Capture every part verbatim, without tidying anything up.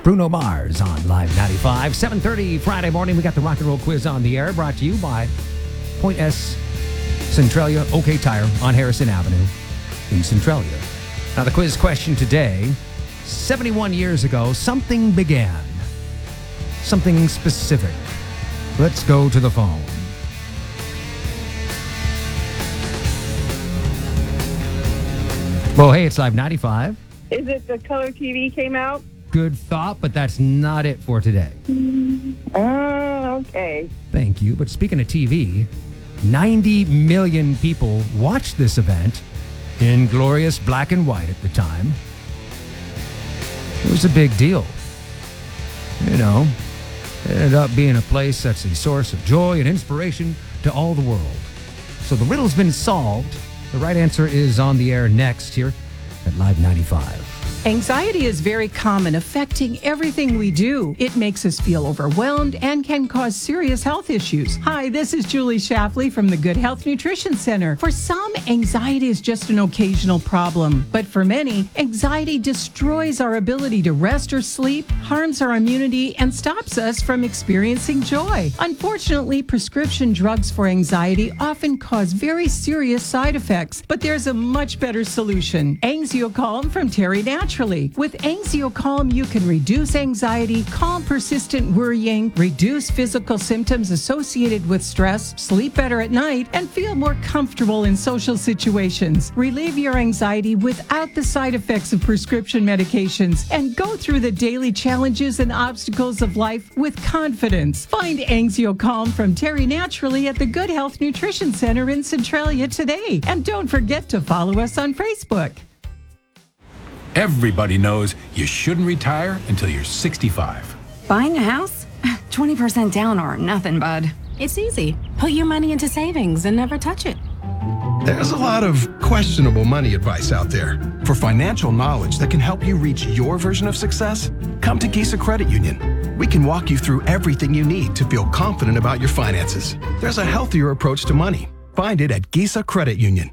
Bruno Mars on Live ninety-five. seven thirty Friday morning, we got the rock and roll quiz on the air, brought to you by Point S Centralia OK Tire on Harrison Avenue in Centralia. Now, the quiz question today, seventy-one years ago, something began. Something specific. Let's go to the phone. Well, hey, it's Live ninety-five. Is it the color T V came out? Good thought, but that's not it for today. Oh, okay. Thank you. But speaking of T V, ninety million people watched this event in glorious black and white at the time. It was a big deal. You know, it ended up being a place that's a source of joy and inspiration to all the world. So the riddle's been solved. The right answer is on the air next here at Live ninety-five. Anxiety is very common, affecting everything we do. It makes us feel overwhelmed and can cause serious health issues. Hi, this is Julie Shafley from the Good Health Nutrition Center. For some, anxiety is just an occasional problem. But for many, anxiety destroys our ability to rest or sleep, harms our immunity, and stops us from experiencing joy. Unfortunately, prescription drugs for anxiety often cause very serious side effects. But there's a much better solution. Angziocalm from Terry Natural. With Angziocalm, you can reduce anxiety, calm persistent worrying, reduce physical symptoms associated with stress, sleep better at night, and feel more comfortable in social situations. Relieve your anxiety without the side effects of prescription medications and go through the daily challenges and obstacles of life with confidence. Find Angziocalm from Terry Naturally at the Good Health Nutrition Center in Centralia today. And don't forget to follow us on Facebook. Everybody knows you shouldn't retire until you're sixty-five. Buying a house? twenty percent down or nothing, bud. It's easy. Put your money into savings and never touch it. There's a lot of questionable money advice out there. For financial knowledge that can help you reach your version of success, come to Gisa Credit Union. We can walk you through everything you need to feel confident about your finances. There's a healthier approach to money. Find it at Gisa Credit Union.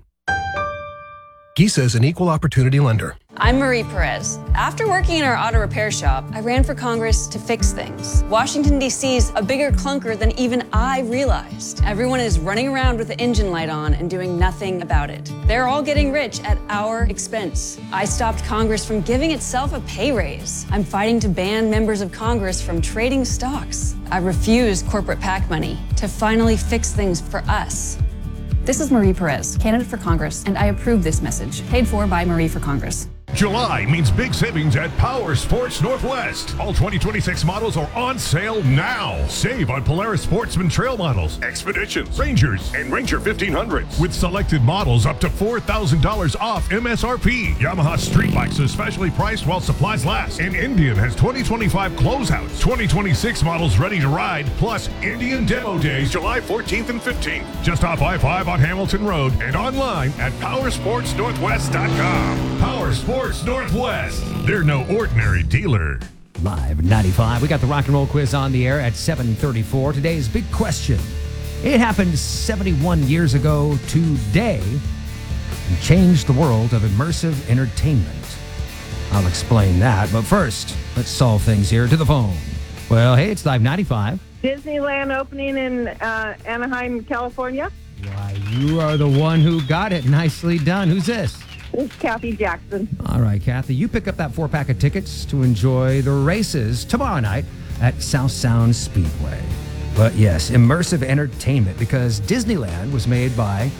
Gisa is an equal opportunity lender. I'm Marie Perez. After working in our auto repair shop, I ran for Congress to fix things. Washington, D C's a bigger clunker than even I realized. Everyone is running around with the engine light on and doing nothing about it. They're all getting rich at our expense. I stopped Congress from giving itself a pay raise. I'm fighting to ban members of Congress from trading stocks. I refuse corporate PAC money to finally fix things for us. This is Marie Perez, candidate for Congress, and I approve this message. Paid for by Marie for Congress. July means big savings at Power Sports Northwest. All twenty twenty-six models are on sale now. Save on Polaris Sportsman Trail models, Expeditions, Rangers, and Ranger fifteen hundreds. With selected models up to four thousand dollars off M S R P. Yamaha Street Bikes is specially priced while supplies last. And Indian has twenty twenty-five closeouts. twenty twenty-six models ready to ride, plus Indian Demo Days July fourteenth and fifteenth. Just off I five on Hamilton Road and online at power sports northwest dot com. Power Sports Northwest. They're no ordinary dealer. Live ninety-five. We got the rock and roll quiz on the air at seven thirty-four. Today's big question. It happened seventy-one years ago today and changed the world of immersive entertainment. I'll explain that, but first, let's solve things here to the phone. Well, hey, it's Live ninety-five. Disneyland opening in uh, Anaheim, California. Why, you are the one who got it. Nicely done. Who's this? This is Kathy Jackson. All right, Kathy, you pick up that four-pack of tickets to enjoy the races tomorrow night at South Sound Speedway. But yes, immersive entertainment, because Disneyland was made by